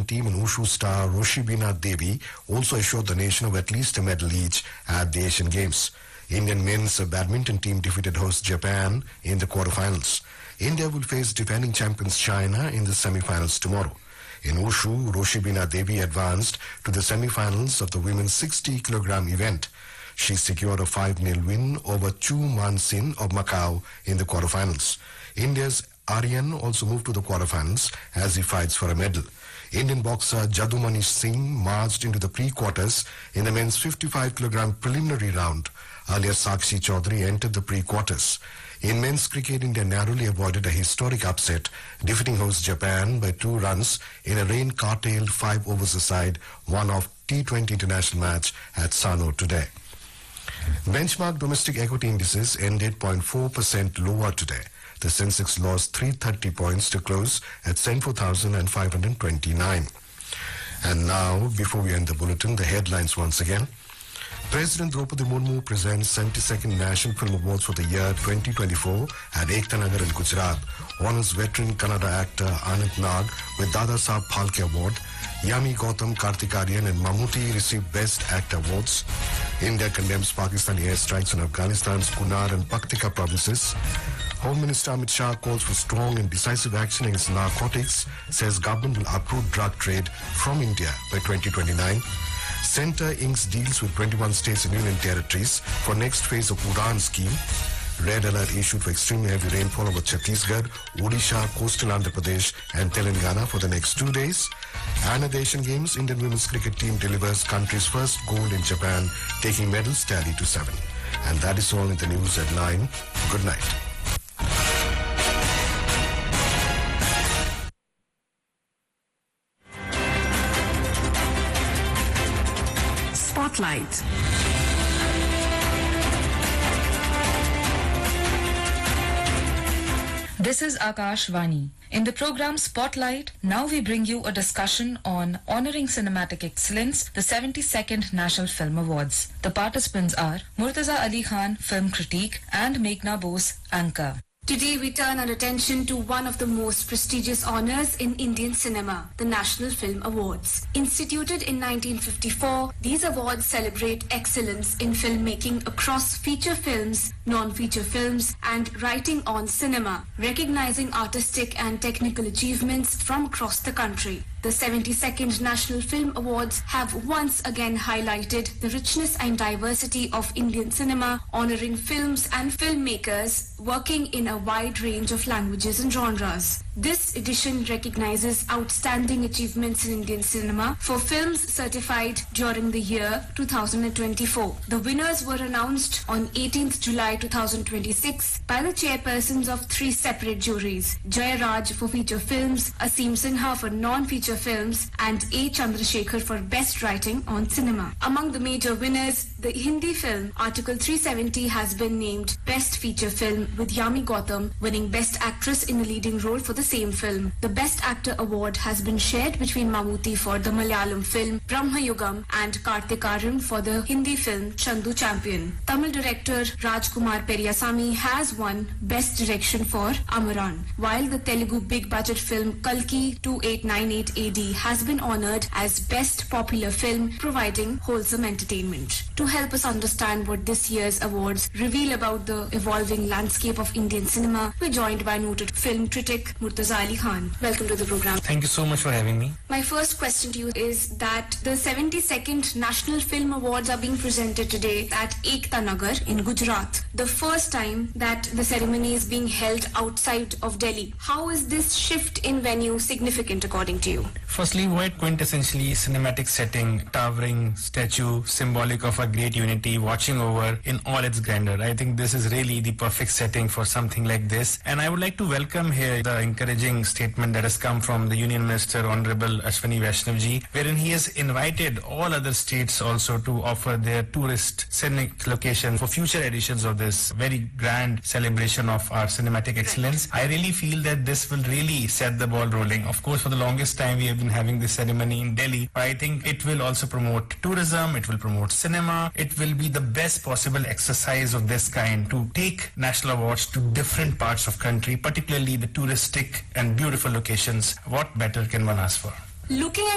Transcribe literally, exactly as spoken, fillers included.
team and Wushu star Roshibina Devi also assured the nation of at least a medal each at the Asian Games. Indian men's badminton team defeated host Japan in the quarterfinals. India will face defending champions China in the semi-finals tomorrow. In Wushu, Roshibina Devi advanced to the semi-finals of the women's sixty kilogram event. She secured a five nil win over Chu Man Sin of Macau in the quarterfinals. India's Aryan also moved to the quarterfinals as he fights for a medal. Indian boxer Jadumani Singh marched into the pre-quarters in the men's fifty-five kilogram preliminary round. Earlier, Sakshi Chaudhary entered the pre-quarters. In men's cricket, India narrowly avoided a historic upset, defeating host Japan by two runs in a rain-curtailed five overs aside one-off T twenty international match at Sano today. Benchmark domestic equity indices ended zero point four percent lower today. The Sensex lost three hundred thirty points to close at seventy-four thousand five hundred twenty-nine. And now, before we end the bulletin, the headlines once again. President Draupadi Murmu presents seventy-second National Film Awards for the year twenty twenty-four at Ekta Nagar in Gujarat. Honors veteran Kannada actor Anant Nag with Dada Saheb Phalke Award. Yami Gautam, Kartik Aaryan and Mammootty received Best Actor awards. India condemns Pakistani airstrikes on Afghanistan's Kunar and Paktika provinces. Home Minister Amit Shah calls for strong and decisive action against narcotics, says government will uproot drug trade from India by twenty twenty-nine. Centre inks deals with twenty-one states and union territories for next phase of Udan scheme. Red alert issued for extremely heavy rainfall over Chhattisgarh, Odisha, coastal Andhra Pradesh and Telangana for the next two days. And at the Asian Games, Indian women's cricket team delivers country's first gold in Japan, taking medals tally to seven. And that is all in the news at nine. Good night. Spotlight. This is Akashvani. In the program Spotlight, now we bring you a discussion on honoring cinematic excellence, the seventy-second National Film Awards. The participants are Murtaza Ali Khan, film critique, and Meghna Bose, anchor. Today we turn our attention to one of the most prestigious honors in Indian cinema, the National Film Awards. Instituted in nineteen fifty-four, these awards celebrate excellence in filmmaking across feature films, non-feature films, and writing on cinema, recognizing artistic and technical achievements from across the country. The seventy-second National Film Awards have once again highlighted the richness and diversity of Indian cinema, honoring films and filmmakers working in a wide range of languages and genres. This edition recognizes outstanding achievements in Indian cinema for films certified during the year two thousand twenty-four. The winners were announced on eighteenth July two thousand twenty-six by the chairpersons of three separate juries: Jaya Raj for feature films, Asim Sinha for non-feature films, and A. Chandrasekhar for best writing on cinema. Among the major winners, the Hindi film Article three seventy has been named Best Feature Film, with Yami Gautam winning Best Actress in a leading role for the same film. The Best Actor award has been shared between Mammootty for the Malayalam film Brahma Yugam and Kartik Aaryan for the Hindi film Chandu Champion. Tamil director Rajkumar Periyasamy has won Best Direction for Amaran, while the Telugu big budget film Kalki twenty-eight ninety-eight A D has been honored as Best Popular Film, providing wholesome entertainment. To help us understand what this year's awards reveal about the evolving landscape of Indian cinema, we're joined by noted film critic Murtaza Ali Khan. Welcome to the program. Thank you so much for having me. My first question to you is that the seventy-second National Film Awards are being presented today at Ekta Nagar in Gujarat. The first time that the ceremony is being held outside of Delhi. How is this shift in venue significant according to you? Firstly, what quintessentially cinematic setting, towering statue, symbolic of a great unity, watching over in all its grandeur. I think this is really the perfect setting for something like this. And I would like to welcome here the encouraging statement that has come from the Union Minister, Honorable Ashwini Vaishnavji, wherein he has invited all other states also to offer their tourist scenic location for future editions of this very grand celebration of our cinematic excellence. I really feel that this will really set the ball rolling. Of course, for the longest time we have been having this ceremony in Delhi, but I think it will also promote tourism, it will promote cinema, it will be the best possible exercise of this kind to take national awards to different parts of country, particularly the touristic and beautiful locations. What better can one ask for? Looking at